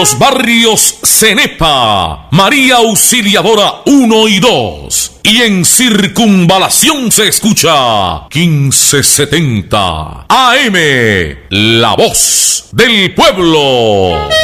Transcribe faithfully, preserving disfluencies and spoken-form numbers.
los barrios Cenepa, María Auxiliadora uno y dos. Y en Circunvalación se escucha quince setenta A M, La Voz del Pueblo.